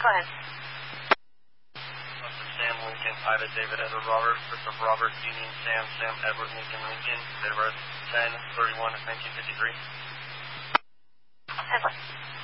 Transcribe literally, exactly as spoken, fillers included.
go ahead. Sam Lincoln, Ida David Edward Robert, Christopher Robert, Union Sam, Sam Edward Lincoln Lincoln, date of birth ten thirty-one nineteen fifty-three. ten